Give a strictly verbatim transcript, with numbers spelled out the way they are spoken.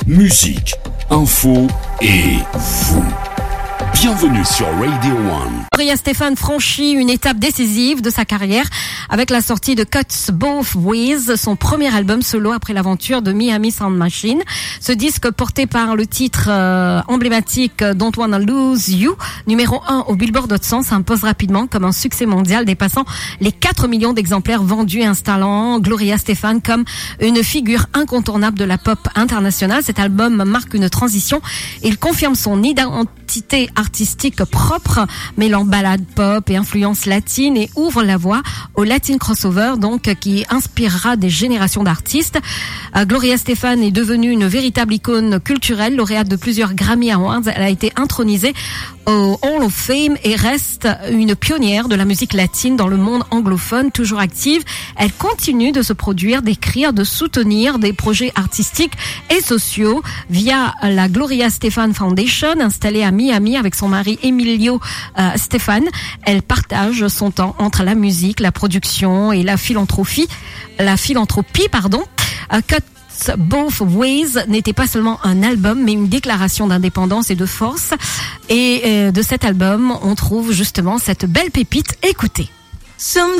musique, info et vous. Bienvenue sur Radio One. Gloria Estefan franchit une étape décisive de sa carrière avec la sortie de Cuts Both Ways, son premier album solo après l'aventure de Miami Sound Machine. Ce disque porté par le titre euh, emblématique Don't Wanna Lose You, numéro un au Billboard Hot cent, s'impose rapidement comme un succès mondial dépassant les quatre millions d'exemplaires vendus, installant Gloria Estefan comme une figure incontournable de la pop internationale. Cet album marque une transition. Il confirme son identité artistique propre, mêlant ballade pop et influence latine, et ouvre la voie au Latin crossover, donc qui inspirera des générations d'artistes. Euh, Gloria Estefan est devenue une véritable icône culturelle, lauréate de plusieurs Grammy Awards. Elle a été intronisée au Hall of Fame et reste une pionnière de la musique latine dans le monde anglophone. Toujours active, elle continue de se produire, d'écrire, de soutenir des projets artistiques et sociaux via la Gloria Estefan Foundation, installée à Miami avec son mari Emilio euh, Estefan. Elle partage son temps entre la musique, la production et la philanthropie. La philanthropie, pardon. Euh, Cuts Both Ways n'était pas seulement un album, mais une déclaration d'indépendance et de force. Et euh, de cet album, on trouve justement cette belle pépite. Écoutez.